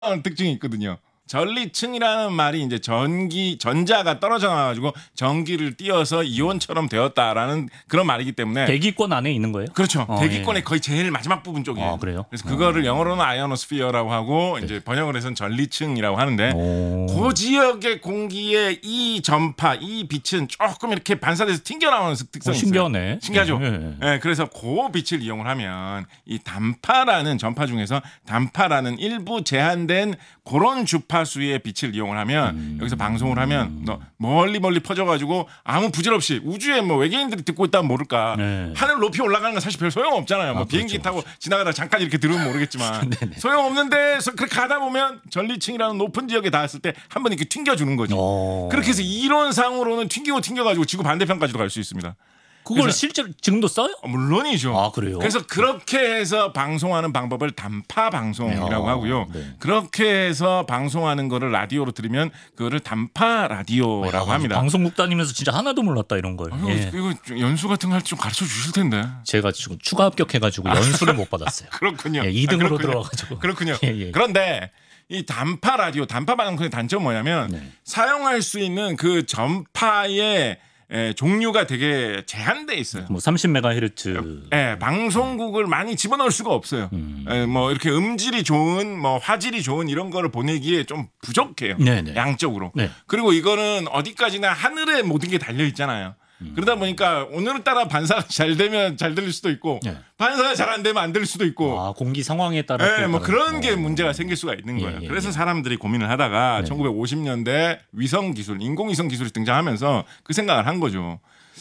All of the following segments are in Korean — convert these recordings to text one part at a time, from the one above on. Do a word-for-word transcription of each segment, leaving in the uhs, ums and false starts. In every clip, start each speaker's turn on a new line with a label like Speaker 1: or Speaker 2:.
Speaker 1: 특징이 있거든요. 전리층이라는 말이 이제 전기 전자가 떨어져 나와가지고 전기를 띄어서 이온처럼 되었다라는 그런 말이기 때문에
Speaker 2: 대기권 안에 있는 거예요?
Speaker 1: 그렇죠.
Speaker 2: 어,
Speaker 1: 대기권의
Speaker 2: 예.
Speaker 1: 거의 제일 마지막 부분 쪽이에요.
Speaker 2: 아, 그래요?
Speaker 1: 그래서 그거를
Speaker 2: 어.
Speaker 1: 영어로는 아이오노스피어라고 하고
Speaker 2: 네.
Speaker 1: 이제 번역을 해서는 전리층이라고 하는데
Speaker 2: 오.
Speaker 1: 그 지역의 공기에 이 전파, 이 빛은 조금 이렇게 반사돼서 튕겨나오는 특성이
Speaker 2: 어,
Speaker 1: 있어요.
Speaker 2: 신기하네.
Speaker 1: 신기하죠.
Speaker 2: 예, 예.
Speaker 1: 네, 그래서 그 빛을 이용을 하면 이 단파라는 전파 중에서 단파라는 일부 제한된 그런 주파수의 빛을 이용을 하면
Speaker 2: 음.
Speaker 1: 여기서 방송을 하면 너 멀리 멀리 퍼져가지고 아무 부질없이 우주에 뭐 외계인들이 듣고 있다면 모를까
Speaker 2: 네.
Speaker 1: 하늘 높이 올라가는 건 사실 별 소용 없잖아요. 뭐
Speaker 2: 아,
Speaker 1: 비행기
Speaker 2: 그렇죠,
Speaker 1: 타고 지나가다 잠깐 이렇게 들으면 모르겠지만
Speaker 2: 네네.
Speaker 1: 소용 없는데 그렇게 가다 보면 전리층이라는 높은 지역에 닿았을 때 한 번 이렇게 튕겨주는 거지.
Speaker 2: 어.
Speaker 1: 그렇게 해서 이론상으로는 튕기고 튕겨가지고 지구 반대편까지도 갈 수 있습니다.
Speaker 2: 그걸
Speaker 1: 그래서-
Speaker 2: 실제로 지금도 써요?
Speaker 1: 어, 물론이죠.
Speaker 2: 아, 그래요?
Speaker 1: 그래서 그렇게 해서 방송하는 방법을 단파 방송이라고
Speaker 2: 아,
Speaker 1: 하고요.
Speaker 2: 네.
Speaker 1: 그렇게 해서 방송하는 거를 라디오로 들으면 그거를 단파 라디오라고
Speaker 2: 야,
Speaker 1: 합니다.
Speaker 2: 방송국 다니면서 진짜 하나도 몰랐다 이런 걸.
Speaker 1: 아유,
Speaker 2: 예.
Speaker 1: 이거 좀 연수 같은 거 할 때 좀 가르쳐 주실 텐데.
Speaker 2: 제가 지금 추가 합격해가지고 연수를 못 받았어요.
Speaker 1: 그렇군요.
Speaker 2: 예, 이 등으로
Speaker 1: 아, 그렇군요.
Speaker 2: 들어와가지고.
Speaker 1: 그렇군요.
Speaker 2: 예, 예.
Speaker 1: 그런데 이 단파 라디오, 단파 방송의 단점은 뭐냐면
Speaker 2: 네.
Speaker 1: 사용할 수 있는 그 전파의 에, 종류가 되게 제한돼 있어요.
Speaker 2: 뭐 삼십 메가헤르츠.
Speaker 1: 예, 방송국을 많이 집어넣을 수가 없어요.
Speaker 2: 음.
Speaker 1: 예, 뭐 이렇게 음질이 좋은, 뭐 화질이 좋은 이런 거를 보내기에 좀 부족해요.
Speaker 2: 네네.
Speaker 1: 양적으로.
Speaker 2: 네.
Speaker 1: 그리고 이거는 어디까지나 하늘에 모든 게 달려 있잖아요.
Speaker 2: 음.
Speaker 1: 그러다 보니까 오늘따라 반사가 잘 되면 잘 들릴 수도 있고
Speaker 2: 네.
Speaker 1: 반사가 잘 안 되면 안 들릴 수도 있고.
Speaker 2: 아, 공기 상황에 따라.
Speaker 1: 예, 뭐
Speaker 2: 또
Speaker 1: 그런
Speaker 2: 다른-
Speaker 1: 게
Speaker 2: 어.
Speaker 1: 문제가 생길 수가 있는
Speaker 2: 예,
Speaker 1: 거예요.
Speaker 2: 예,
Speaker 1: 그래서
Speaker 2: 예.
Speaker 1: 사람들이 고민을 하다가
Speaker 2: 네.
Speaker 1: 천구백오십 년대 위성 기술, 인공위성 기술이 등장하면서 그 생각을 한 거죠.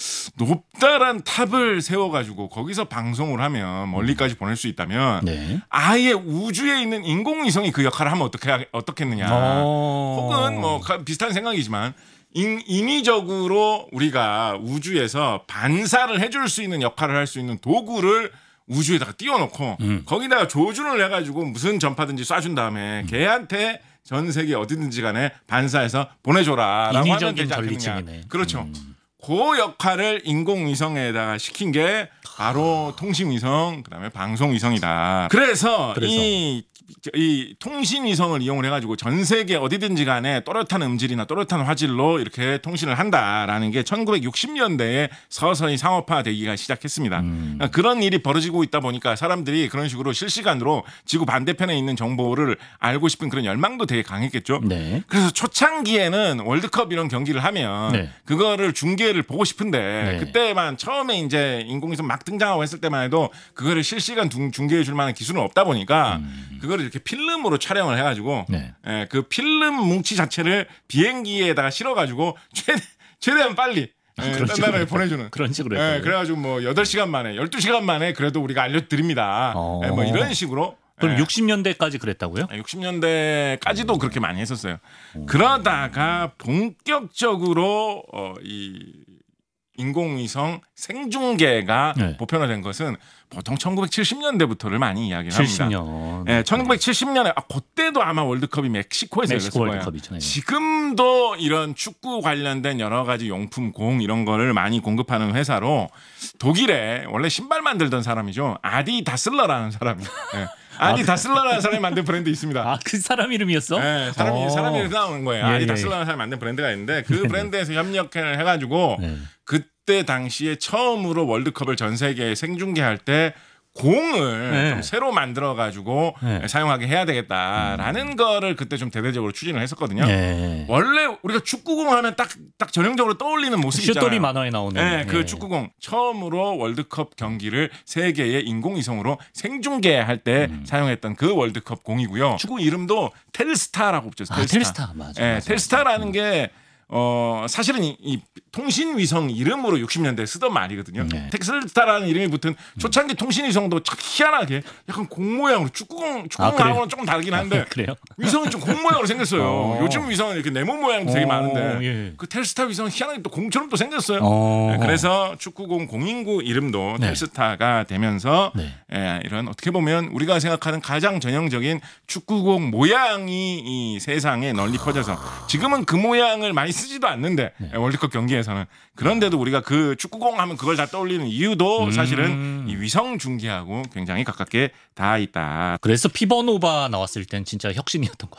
Speaker 1: 높다란 탑을 세워가지고 거기서 방송을 하면 멀리까지 보낼 수 있다면
Speaker 2: 네.
Speaker 1: 아예 우주에 있는 인공위성이 그 역할을 하면 어떻게 하- 어떻겠느냐.
Speaker 2: 어.
Speaker 1: 혹은 뭐 가- 비슷한 생각이지만 인, 인위적으로 우리가 우주에서 반사를 해줄 수 있는 역할을 할 수 있는 도구를 우주에다가 띄워놓고
Speaker 2: 음.
Speaker 1: 거기다가 조준을 해가지고 무슨 전파든지 쏴준 다음에 걔한테 전 세계 어디든지 간에 반사해서 보내줘라라고 하면
Speaker 2: 인위적인
Speaker 1: 되지 않겠느냐.
Speaker 2: 전리층이네.
Speaker 1: 그렇죠.
Speaker 2: 음.
Speaker 1: 그 역할을 인공위성에다가 시킨 게 바로 통신위성 그다음에 방송위성이다. 그래서,
Speaker 2: 그래서.
Speaker 1: 이, 이 통신위성을 이용을 해가지고 전 세계 어디든지 간에 또렷한 음질이나 또렷한 화질로 이렇게 통신을 한다라는 게 천구백육십 년대에 서서히 상업화되기가 시작했습니다.
Speaker 2: 음.
Speaker 1: 그러니까 그런 일이 벌어지고 있다 보니까 사람들이 그런 식으로 실시간으로 지구 반대편에 있는 정보를 알고 싶은 그런 열망도 되게 강했겠죠.
Speaker 2: 네.
Speaker 1: 그래서 초창기에는 월드컵 이런 경기를 하면
Speaker 2: 네.
Speaker 1: 그거를 중계를 보고 싶은데
Speaker 2: 네.
Speaker 1: 그때만 처음에 이제 인공위성 막 등장하고 했을 때만 해도 그거를 실시간 중- 중계해 줄 만한 기술은 없다 보니까
Speaker 2: 음.
Speaker 1: 그거를 이렇게 필름으로 촬영을 해가지고
Speaker 2: 네.
Speaker 1: 예, 그 필름 뭉치 자체를 비행기에다가 실어가지고 최대, 최대한 빨리 예,
Speaker 2: 그런
Speaker 1: 딴
Speaker 2: 식으로
Speaker 1: 나라에
Speaker 2: 했다.
Speaker 1: 보내주는
Speaker 2: 그런 식으로
Speaker 1: 예,
Speaker 2: 했다고요?
Speaker 1: 그래가지고 뭐 여덟 시간 만에 열두 시간 만에 그래도 우리가 알려드립니다.
Speaker 2: 어.
Speaker 1: 예, 뭐 이런 식으로
Speaker 2: 그럼
Speaker 1: 예.
Speaker 2: 육십 년대까지 그랬다고요?
Speaker 1: 육십 년대까지도 그렇게 많이 했었어요. 그러다가 본격적으로 어, 이 인공위성 생중계가
Speaker 2: 네.
Speaker 1: 보편화된 것은 보통 천구백칠십 년대부터를 많이 이야기를
Speaker 2: 칠십
Speaker 1: 합니다.
Speaker 2: 년.
Speaker 1: 예, 천구백칠십 년에 아, 그때도 아마 월드컵이 멕시코에서
Speaker 2: 멕시코
Speaker 1: 열렸을 거예요.
Speaker 2: 월드컵이죠. 네.
Speaker 1: 지금도 이런 축구 관련된 여러 가지 용품, 공 이런 거를 많이 공급하는 회사로 독일에 원래 신발 만들던 사람이죠. 아디다슬러라는 사람이. 예. 아디다슬러라는 사람이 만든 브랜드 있습니다.
Speaker 2: 아, 그 사람 이름이었어?
Speaker 1: 네, 사람이
Speaker 2: 어.
Speaker 1: 사람이 이렇게 나오는 거예요.
Speaker 2: 예,
Speaker 1: 아디다슬라는 사람이 만든 브랜드가 있는데 그 브랜드에서 협력을 해가지고
Speaker 2: 네.
Speaker 1: 그때 당시에 처음으로 월드컵을 전 세계에 생중계할 때 공을
Speaker 2: 네.
Speaker 1: 좀 새로 만들어 가지고
Speaker 2: 네.
Speaker 1: 사용하게 해야 되겠다라는 거를 그때 좀 대대적으로 추진을 했었거든요.
Speaker 2: 네.
Speaker 1: 원래 우리가 축구공 하면 딱 딱 전형적으로 떠올리는 모습이 있잖아요.
Speaker 2: 슛돌이 만화에 나오는.
Speaker 1: 네, 그
Speaker 2: 예.
Speaker 1: 축구공 처음으로 월드컵 경기를 세계의 인공위성으로 생중계할 때
Speaker 2: 음.
Speaker 1: 사용했던 그 월드컵 공이고요. 축구 이름도 텔스타라고 붙였어요.
Speaker 2: 아, 텔스타 맞아.
Speaker 1: 예,
Speaker 2: 맞아.
Speaker 1: 텔스타라는 게 어, 사실은 이, 이 통신위성 이름으로 육십 년대에 쓰던 말이거든요.
Speaker 2: 네.
Speaker 1: 텍슬스타라는 이름이 붙은 초창기 통신위성도 참 희한하게 약간 공 모양으로 축구공
Speaker 2: 아, 그래요?
Speaker 1: 축구공하고는 조금 다르긴 한데
Speaker 2: 그래요?
Speaker 1: 위성은 좀 공 모양으로 생겼어요.
Speaker 2: 어.
Speaker 1: 요즘 위성은 이렇게 네모 모양도 되게
Speaker 2: 어,
Speaker 1: 많은데
Speaker 2: 예.
Speaker 1: 그 텔스타 위성은 희한하게 또 공처럼 또 생겼어요.
Speaker 2: 어.
Speaker 1: 네, 그래서 축구공 공인구 이름도
Speaker 2: 네.
Speaker 1: 텔스타가 되면서
Speaker 2: 네.
Speaker 1: 예, 이런 어떻게 보면 우리가 생각하는 가장 전형적인 축구공 모양이 이 세상에 널리 퍼져서 지금은 그 모양을 많이 쓰지도 않는데
Speaker 2: 네.
Speaker 1: 월드컵 경기에서는 그런데도 우리가 그 축구공 하면 그걸 다 떠올리는 이유도
Speaker 2: 음.
Speaker 1: 사실은 이 위성 중계하고 굉장히 가깝게 닿아 있다.
Speaker 2: 그래서 피버노바 나왔을 땐 진짜 혁신이었던 것